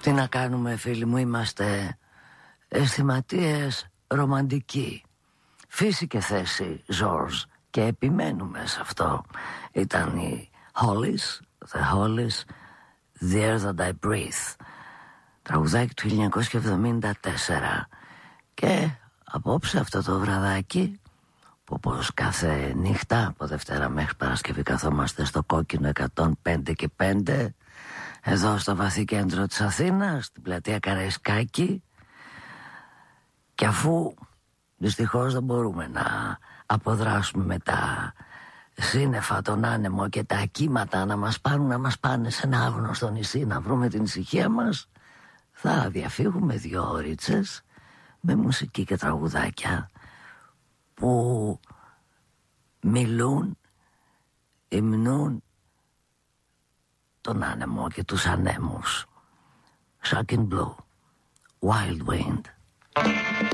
Τι να κάνουμε, φίλοι μου, είμαστε αισθηματίες ρομαντικοί. Φύση και θέση, George, και επιμένουμε σε αυτό. Ήταν οι Hollies, The Hollies, The Air That I Breathe, τραγουδάκι του 1974. Και απόψε αυτό το βραδάκι, που όπως κάθε νύχτα από Δευτέρα μέχρι Παρασκευή καθόμαστε στο κόκκινο 105 και 5, εδώ στο βαθύ κέντρο της Αθήνας, στην πλατεία Καραϊσκάκη. Και αφού δυστυχώς δεν μπορούμε να αποδράσουμε με τα σύννεφα, τον άνεμο και τα κύματα να μας πάνε σε ένα άγνωστο νησί να βρούμε την ησυχία μας, θα διαφύγουμε 2 ώριτσες με μουσική και τραγουδάκια που μιλούν, υμνούν τον άνεμο και τους ανέμους. Shocking Blue, Wild Wind.